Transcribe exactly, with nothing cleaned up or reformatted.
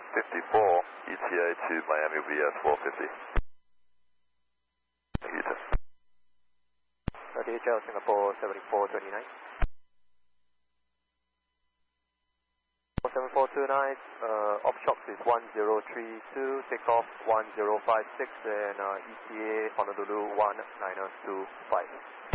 fifty-four, E T A to Miami V S four fifty. Houston. D H L Singapore seventy-four twenty-nine. seven four two nine, uh, off shocks is one zero three two, takeoff one zero five six, and uh, E T A Honolulu one nine two five.